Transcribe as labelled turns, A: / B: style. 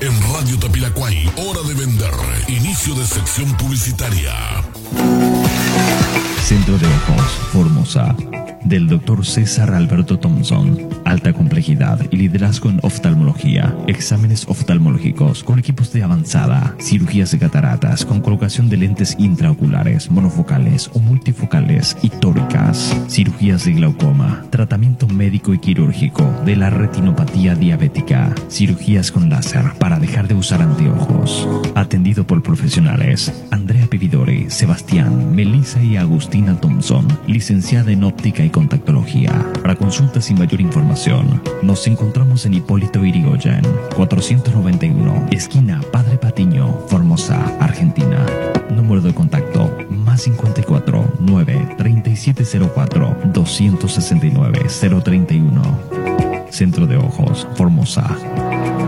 A: En Radio Tapilacuay, hora de vender. Inicio de sección publicitaria.
B: Centro de Ojos, Formosa, del Dr. César Alberto Thompson. Alta complejidad y liderazgo en oftalmología. Exámenes oftalmológicos con equipos de avanzada. Cirugías de cataratas con colocación de lentes intraoculares, monofocales o multifocales y tóricas. Cirugías de glaucoma. Tratamiento médico y quirúrgico de la retinopatía diabética. Cirugías con láser para dejar de usar anteojos. Atendido por profesionales. Andrea Pividore, Sebastián, Melissa y Agustina Thompson, licenciada en óptica y contactología. Para consultas y mayor información, nos encontramos en Hipólito Yrigoyen, 491, esquina Padre Patiño, Formosa, Argentina. Número de contacto, más 54 9 3704 269 031. Centro de Ojos, Formosa.